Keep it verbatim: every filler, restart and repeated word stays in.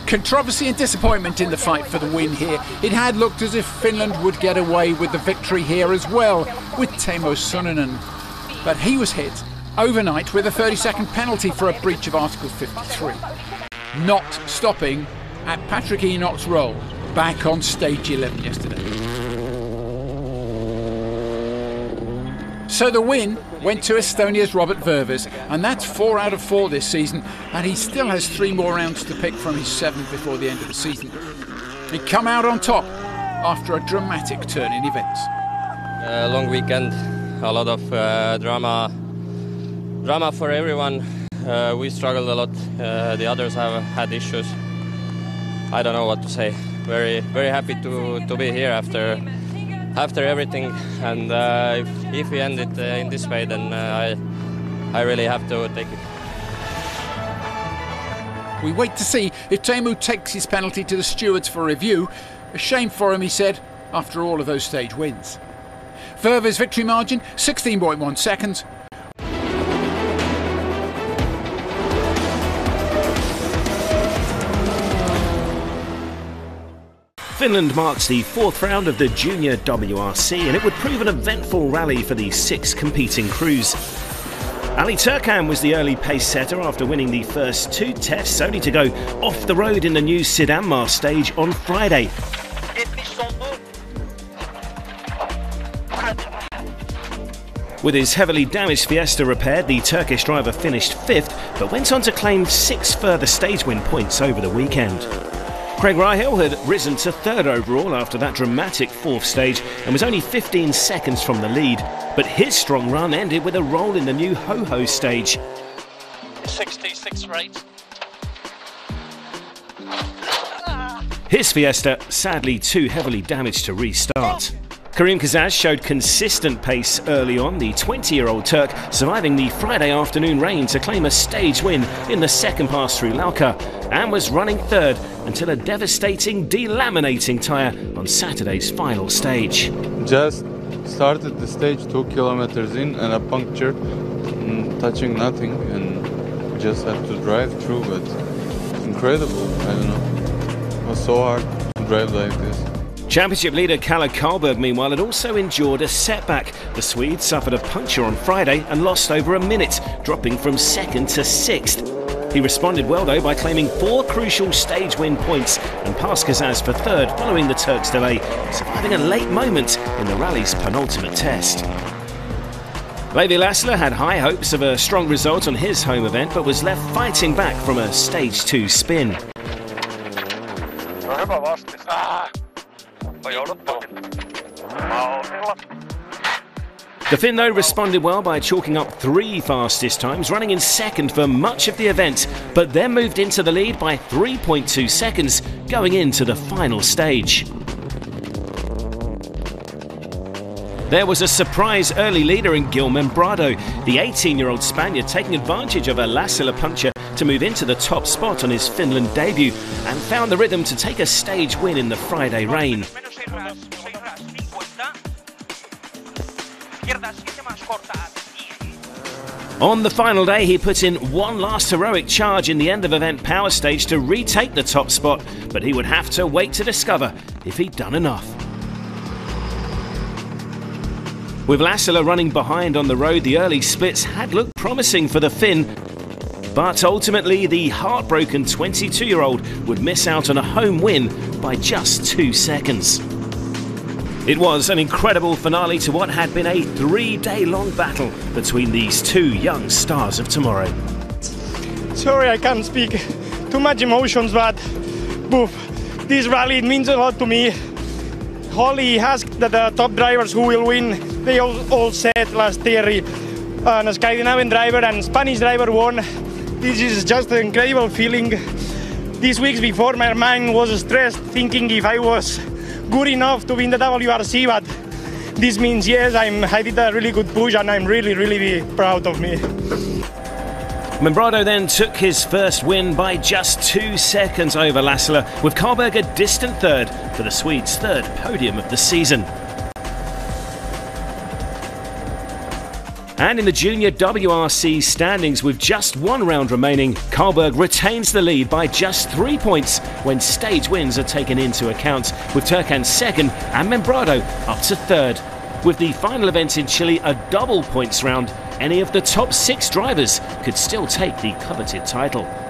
Controversy and disappointment in the fight for the win here. It had looked as if Finland would get away with the victory here as well, with Teemu Sунinen. But he was hit overnight with a thirty second penalty for a breach of Article fifty-three. Not stopping at Patrick Enoch's role back on stage eleven yesterday. So the win went to Estonia's Robert Võrves, and that's four out of four this season, and he still has three more rounds to pick from his seven before the end of the season. He come out on top after a dramatic turn in events. A long weekend, a lot of uh, drama, drama for everyone. Uh, we struggled a lot. Uh, the others have had issues. I don't know what to say. Very, very happy to to be here after. After everything, and uh, if, if we end it uh, in this way, then uh, I, I really have to take it. We wait to see if Teemu takes his penalty to the stewards for review. A shame for him, he said, after all of those stage wins. Võrves' victory margin, sixteen point one seconds. Finland marks the fourth round of the Junior W R C, and it would prove an eventful rally for the six competing crews. Ali Turkhan was the early pace setter after winning the first two tests, only to go off the road in the new Sidanmaa stage on Friday. With his heavily damaged Fiesta repaired, the Turkish driver finished fifth, but went on to claim six further stage win points over the weekend. Craig Rahill had risen to third overall after that dramatic fourth stage and was only fifteen seconds from the lead, but his strong run ended with a roll in the new Ho-Ho stage. sixty-six rate. His Fiesta sadly too heavily damaged to restart. Karim Kazaz showed consistent pace early on, the twenty-year-old Turk surviving the Friday afternoon rain to claim a stage win in the second pass through Lauka, and was running third until a devastating delaminating tyre on Saturday's final stage. Just started the stage two kilometers in and a puncture, mm, touching nothing, and we just had to drive through, but incredible, I don't know. It was so hard to drive like this. Championship leader Kalle Karlberg, meanwhile, had also endured a setback. The Swede suffered a puncture on Friday and lost over a minute, dropping from second to sixth. He responded well, though, by claiming four crucial stage win points and passed Kazaz for third following the Turks' delay, surviving a late moment in the rally's penultimate test. Levi Lassila had high hopes of a strong result on his home event, but was left fighting back from a stage two spin. The Finn, though, responded well by chalking up three fastest times, running in second for much of the event, but then moved into the lead by three point two seconds going into the final stage. There was a surprise early leader in Gil Membrado, the eighteen-year-old Spaniard taking advantage of a Lassila puncture to move into the top spot on his Finland debut and found the rhythm to take a stage win in the Friday rain. On the final day, he put in one last heroic charge in the end of event power stage to retake the top spot, but he would have to wait to discover if he'd done enough. With Lassila running behind on the road, the early splits had looked promising for the Finn, but ultimately the heartbroken twenty-two-year-old would miss out on a home win by just two seconds. It was an incredible finale to what had been a three-day-long battle between these two young stars of tomorrow. Sorry, I can't speak. Too much emotions, but boof, this rally it means a lot to me. Holly asked that the top drivers who will win. They all, all said last year uh, a Scandinavian driver and Spanish driver won. This is just an incredible feeling. These weeks before, my mind was stressed, thinking if I was good enough to win the W R C, but this means yes, I'm, I did a really good push and I'm really, really proud of me. Membrado then took his first win by just two seconds over Lassila, with Karlberg a distant third for the Swede's third podium of the season. And in the junior W R C standings with just one round remaining, Karlberg retains the lead by just three points when stage wins are taken into account, with Turkan second and Membrado up to third. With the final event in Chile a double points round, any of the top six drivers could still take the coveted title.